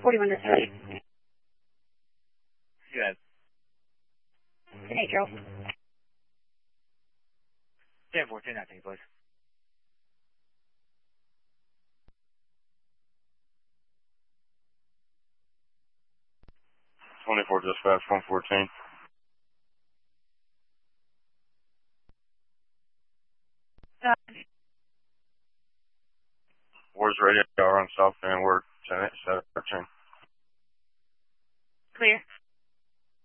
41 to 30. Good. Hey, Joe. 10-14, I think, please. 24 dispatch 114. Where's radio on South Van Word 10-13? Clear.